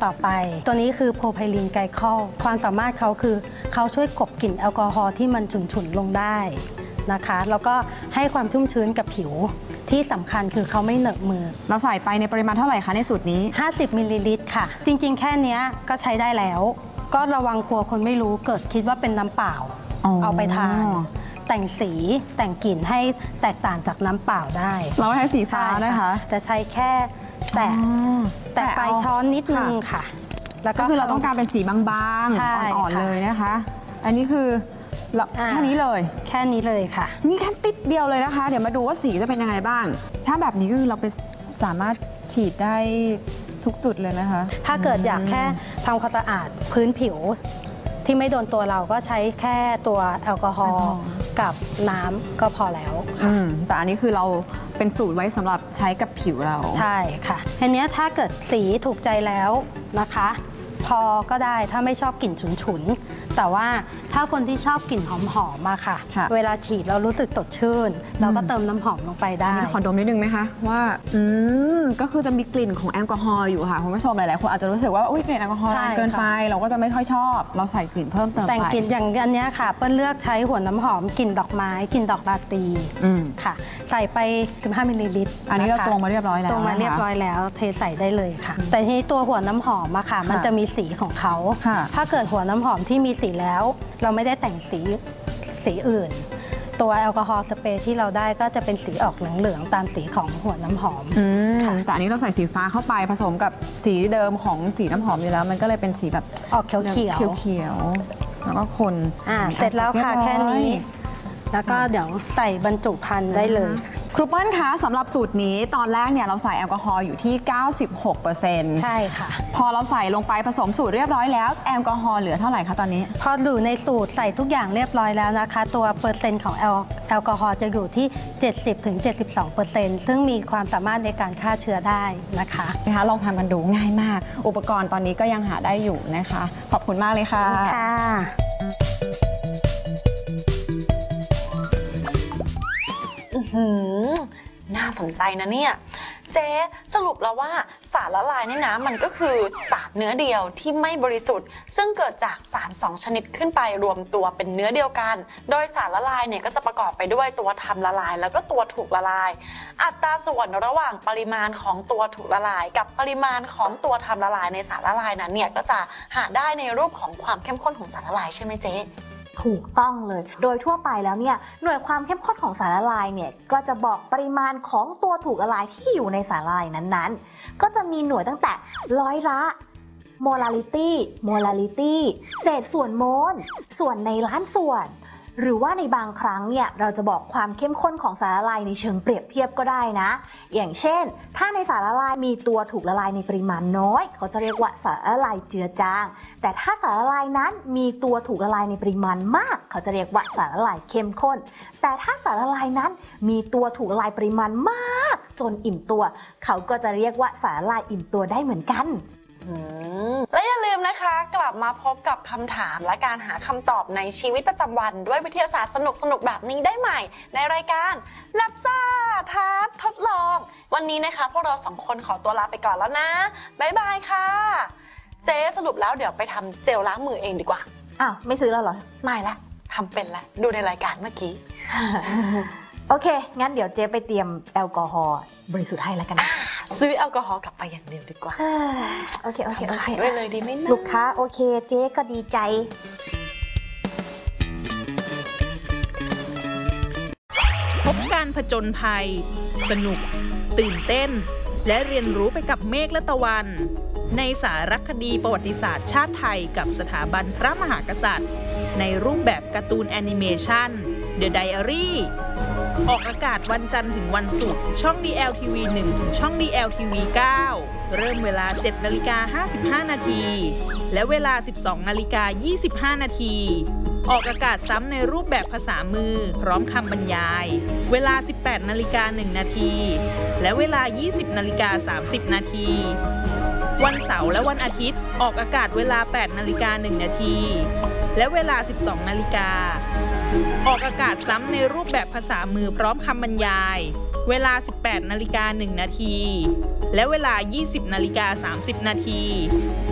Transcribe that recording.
ต่อไปตัวนี้คือโพรไพลีนไกลคอลความสามารถเขาคือเขาช่วยกลบกลิ่นแอลกอฮอล์ที่มันฉุนๆลงได้นะคะแล้วก็ให้ความชุ่มชื้นกับผิวที่สำคัญคือเขาไม่เหนอะมือเราใส่ไปในปริมาณเท่าไหร่คะในสูตรนี้ 50 มิลลิลิตรค่ะจริงๆแค่นี้ก็ใช้ได้แล้วก็ระวังกลัวคนไม่รู้เกิดคิดว่าเป็นน้ำเปล่าเอาไปทานแต่งสีแต่งกลิ่นให้แตกต่างจากน้ำเปล่าได้เราให้สีฟ้านะคะจะใช้แค่แต่ปลายช้อนนิดนึงค่ะแล้วก็คือเราต้องการเป็นสีบางๆอ่อนๆเลยนะคะอันนี้คือแค่นี้เลยค่ะนี่แค่ติดเดียวเลยนะคะเดี๋ยวมาดูว่าสีจะเป็นยังไงบ้างถ้าแบบนี้ก็คือเราไปสามารถฉีดได้ทุกจุดเลยนะคะถ้าเกิดอยากแค่ทำความสะอาดพื้นผิวที่ไม่โดนตัวเราก็ใช้แค่ตัวแอลกอฮอล์กับน้ำก็พอแล้วแต่อันนี้คือเราเป็นสูตรไว้สำหรับใช้กับผิวเราใช่ค่ะทีนี้ถ้าเกิดสีถูกใจแล้วนะคะพอก็ได้ถ้าไม่ชอบกลิ่นฉุนๆแต่ว่าถ้าคนที่ชอบกลิ่นหอมๆมาค่ะเวลาฉีดเรารู้สึกสดชื่นเราก็เติมน้ำหอมลงไปได้ขอดมนิดนึงไหมคะว่าก็คือจะมีกลิ่นของแอลกอฮอล์อยู่ค่ะคุณผู้ชมหลายๆคนอาจจะรู้สึกว่าอุ้ยกลิ่นแอลกอฮอล์แรงเกินไปเราก็จะไม่ค่อยชอบเราใส่กลิ่นเพิ่มเติมไปแต่งกลิ่นอย่างอันนี้ค่ะเปิ้ลเลือกใช้หัวน้ำหอมกลิ่นดอกไม้กลิ่นดอกราตรีค่ะใส่ไป15 มิลลิลิตรอันนี้เราตวงมาเรียบร้อยแล้วตวงมาเรียบร้อยแล้วเทใส่ได้เลยค่ะแต่ที่ตัวหัวน้ำหอมอะค่ะมันจะมีสีของเขาถ้าเกิดหัวน้ำหอมที่มีสีแล้วเราไม่ได้แต่งสีอื่นตัวแอลกอฮอล์สเปรย์ที่เราได้ก็จะเป็นสีออกเหลืองๆตามสีของหัวน้ำหอมแต่อันนี้เราใส่สีฟ้าเข้าไปผสมกับสีเดิมของสีน้ำหอมอยู่แล้วมันก็เลยเป็นสีแบบออกเขียวแล้วก็คนเสร็จแล้วค่ะแค่นี้แล้วก็เดี๋ยวใส่บรรจุภัณฑ์ได้เลยครูเปิ้ลคะสำหรับสูตรนี้ตอนแรกเนี่ยเราใส่แอลกอฮอล์อยู่ที่ 96% ใช่ค่ะพอเราใส่ลงไปผสมสูตรเรียบร้อยแล้วแอลกอฮอล์เหลือเท่าไหร่คะตอนนี้พออยู่ในสูตรใส่ทุกอย่างเรียบร้อยแล้วนะคะตัวเปอร์เซ็นต์ของแอลกอฮอล์จะอยู่ที่ 70-72% ซึ่งมีความสามารถในการฆ่าเชื้อได้นะคะลองทำกันดูง่ายมากอุปกรณ์ตอนนี้ก็ยังหาได้อยู่นะคะขอบคุณมากเลยค่ะน่าสนใจนะเนี่ยเจ๊สรุปแล้วว่าสารละลายนี่นะมันก็คือสารเนื้อเดียวที่ไม่บริสุทธิ์ซึ่งเกิดจากสาร2 ชนิดขึ้นไปรวมตัวเป็นเนื้อเดียวกันโดยสารละลายเนี่ยก็จะประกอบไปด้วยตัวทำละลายแล้วก็ตัวถูกละลายอัตราส่วนระหว่างปริมาณของตัวถูกละลายกับปริมาณของตัวทำละลายในสารละลายนั้นเนี่ยก็จะหาได้ในรูปของความเข้มข้นของสารละลายใช่ไหมเจ๊ถูกต้องเลยโดยทั่วไปแล้วเนี่ยหน่วยความเข้มข้นของสารละลายเนี่ยก็จะบอกปริมาณของตัวถูกละลายที่อยู่ในสารละลายนั้นๆก็จะมีหน่วยตั้งแต่ร้อยละโมลาริตี้เศษส่วนโมลส่วนในล้านส่วนหรือว่าในบางครั้งเนี่ยเราจะบอกความเข้มข้นของสารละลายในเชิงเปรียบเทียบก็ได้นะอย่างเช่นถ้าในสารละลายมีตัวถูกละลายในปริมาณน้อยเขาจะเรียกว่าสารละลายเจือจางแต่ถ้าสารละลายนั้นมีตัวถูกละลายในปริมาณมากเขาจะเรียกว่าสารละลายเข้มข้นแต่ถ้าสารละลายนั้นมีตัวถูกละลายปริมาณมากจนอิ่มตัวเขาก็จะเรียกว่าสารละลายอิ่มตัวได้เหมือนกันและอย่าลืมนะคะกลับมาพบกับคำถามและการหาคำตอบในชีวิตประจำวันด้วยวิทยาศาสตร์สนุกๆแบบนี้ได้ใหม่ในรายการลับซ่าท้าทดลองวันนี้นะคะพวกเรา2 คนขอตัวลาไปก่อนแล้วนะบ๊ายบายค่ะเจ๊สรุปแล้วเดี๋ยวไปทำเจลล้างมือเองดีกว่าอ้าวไม่ซื้อแล้วเหรอไม่ละทำเป็นละดูในรายการเมื่อกี้โอเคงั้นเดี๋ยวเจ๊ไปเตรียมแอลกอฮอล์บริสุทธิ์ให้แล้วกันซื้อแอลกอฮอล์กลับไปอย่างเดียวดีกว่าโอเคขายด้วยเลยดีไหมนะลูกค้าโอเคเจ๊ก็ดีใจพบการผจญภัยสนุกตื่นเต้นและเรียนรู้ไปกับเมฆและตะวันในสารคดีประวัติศาสตร์ชาติไทยกับสถาบันพระมหากษัตริย์ในรูปแบบการ์ตูนแอนิเมชัน The Diary ออกอากาศวันจันทร์ถึงวันศุกร์ช่อง DLTV 1 ถึงช่อง DLTV 9 เริ่มเวลา 7:55 นาทีและเวลา 12:25 นาทีออกอากาศซ้ำในรูปแบบภาษามือพร้อมคำบรรยายเวลา 18:01 นาทีและเวลา 20:30 นาทีวันเสาร์และวันอาทิตย์ออกอากาศเวลา 8:01 นาทีและเวลา 12 นาฬิกาออกอากาศซ้ำในรูปแบบภาษามือพร้อมคำบรรยายเวลา 18:01 นาทีและเวลา 20:30 นาที